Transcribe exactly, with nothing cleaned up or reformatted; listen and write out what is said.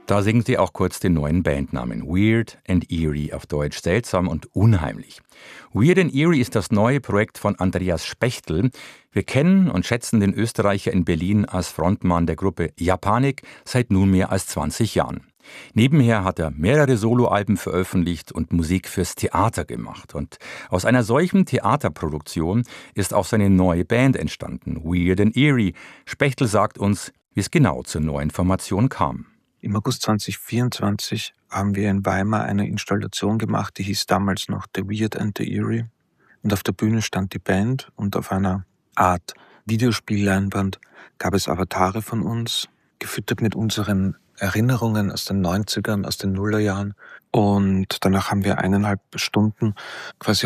Da singen sie auch kurz den neuen Bandnamen. Weird and Eerie, auf Deutsch seltsam und unheimlich. Weird and Eerie ist das neue Projekt von Andreas Spechtel. Wir kennen und schätzen den Österreicher in Berlin als Frontmann der Gruppe Japanik seit nunmehr als zwanzig Jahren. Nebenher hat er mehrere Soloalben veröffentlicht und Musik fürs Theater gemacht. Und aus einer solchen Theaterproduktion ist auch seine neue Band entstanden, Weird and Eerie. Spechtel sagt uns, wie es genau zur neuen Formation kam. Im August zweitausendvierundzwanzig haben wir in Weimar eine Installation gemacht, die hieß damals noch The Weird and the Eerie. Und auf der Bühne stand die Band und auf einer Art Videospielleinwand gab es Avatare von uns, gefüttert mit unseren Erinnerungen aus den neunzigern, aus den Nullerjahren. Und danach haben wir eineinhalb Stunden quasi